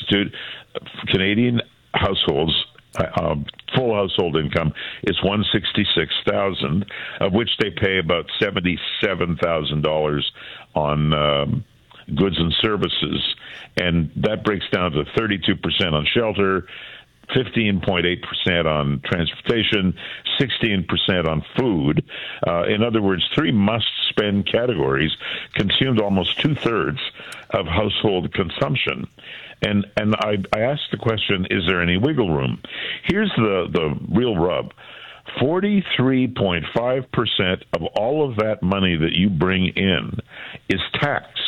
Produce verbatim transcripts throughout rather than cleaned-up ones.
Institute, Canadian households, uh, full household income is one hundred sixty-six thousand dollars, of which they pay about seventy-seven thousand dollars on um, goods and services, and that breaks down to thirty-two percent on shelter, fifteen point eight percent on transportation, sixteen percent on food. Uh, in other words, three must-spend categories consumed almost two-thirds of household consumption. And and I, I asked the question, is there any wiggle room? Here's the, the real rub. forty-three point five percent of all of that money that you bring in is taxed.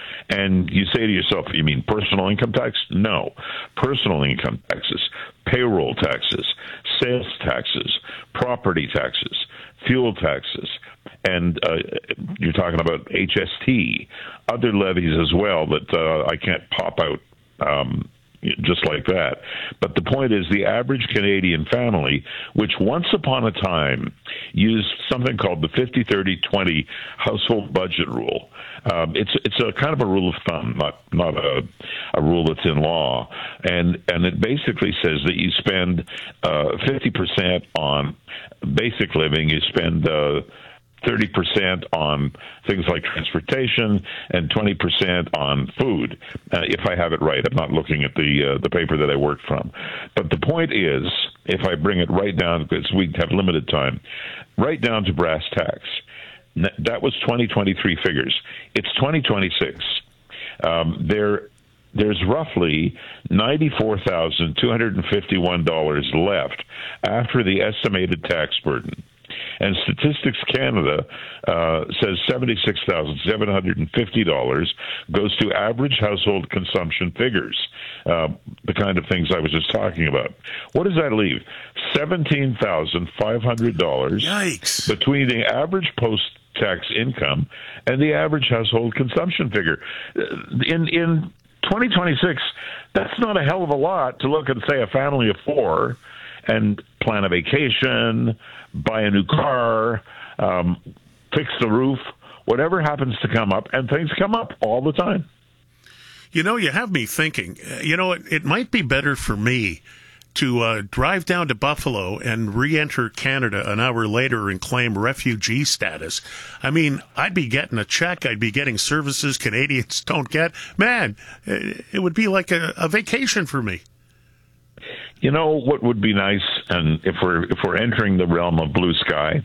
And you say to yourself, you mean personal income tax? No. Personal income taxes, payroll taxes, sales taxes, property taxes, fuel taxes, and uh, you're talking about H S T, other levies as well that uh, I can't pop out um, just like that. But the point is, the average Canadian family, which once upon a time used something called the fifty thirty twenty household budget rule. Um, it's it's a kind of a rule of thumb, not not a, a rule that's in law, and and it basically says that you spend uh, fifty percent on basic living, you spend uh, thirty percent on things like transportation, and twenty percent on food. Uh, if I have it right, I'm not looking at the uh, the paper that I worked from, but the point is, if I bring it right down, because we have limited time, right down to brass tacks. That was twenty twenty-three figures. It's twenty twenty-six. Um, there, there's roughly ninety-four thousand two hundred fifty-one dollars left after the estimated tax burden. And Statistics Canada uh, says seventy-six thousand seven hundred fifty dollars goes to average household consumption figures, uh, the kind of things I was just talking about. What does that leave? seventeen thousand five hundred dollars Yikes. Between the average post-tax income and the average household consumption figure. In in twenty twenty-six, that's not a hell of a lot to look and say a family of four and plan a vacation, buy a new car, um, fix the roof, whatever happens to come up, and things come up all the time. You know, you have me thinking, you know, it, it might be better for me to uh, drive down to Buffalo and re-enter Canada an hour later and claim refugee status. I mean, I'd be getting a check. I'd be getting services Canadians don't get. Man, it would be like a, a vacation for me. You know what would be nice, and if we're if we're entering the realm of blue sky,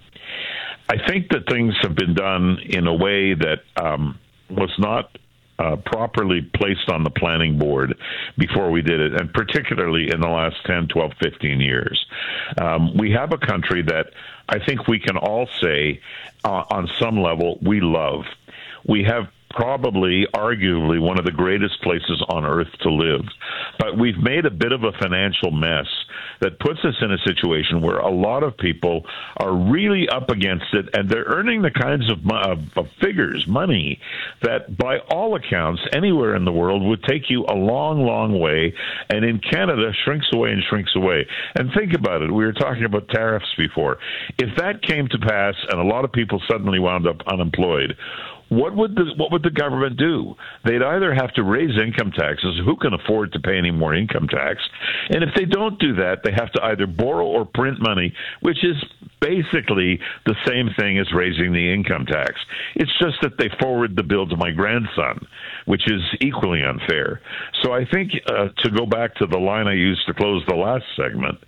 I think that things have been done in a way that um, was not uh, properly placed on the planning board before we did it, and particularly in the last ten, twelve, fifteen years. Um, we have a country that I think we can all say, uh, on some level, we love. We have probably, arguably, one of the greatest places on earth to live. But we've made a bit of a financial mess that puts us in a situation where a lot of people are really up against it, and they're earning the kinds of, of, of figures, money, that by all accounts, anywhere in the world would take you a long, long way, and in Canada shrinks away and shrinks away. And think about it. We were talking about tariffs before. If that came to pass and a lot of people suddenly wound up unemployed, What would the what would the government do? They'd either have to raise income taxes. Who can afford to pay any more income tax? And if they don't do that, they have to either borrow or print money, which is basically the same thing as raising the income tax. It's just that they forward the bill to my grandson, which is equally unfair. So I think, uh, to go back to the line I used to close the last segment,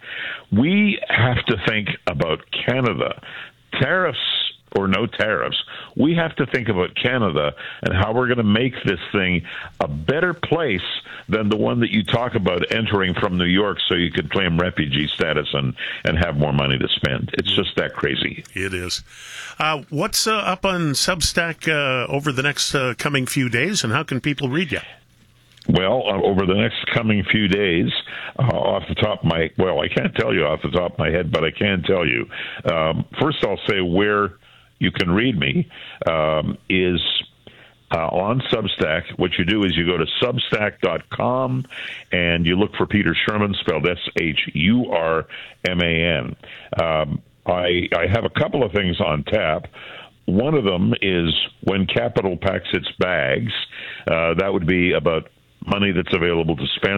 we have to think about Canada. Tariffs or no tariffs, we have to think about Canada and how we're going to make this thing a better place than the one that you talk about entering from New York so you could claim refugee status and, and have more money to spend. It's just that crazy. It is. Uh, what's uh, up on Substack uh, over the next uh, coming few days, and how can people read you? Well, uh, over the next coming few days, uh, off the top of my, well, I can't tell you off the top of my head, but I can tell you. Um, first, I'll say where you can read me um, is uh, on Substack. What you do is you go to substack dot com and you look for Peter Shurman, spelled S H U R M A N. Um, I, I have a couple of things on tap. One of them is When Capital Packs Its Bags. Uh, that would be about money that's available to spend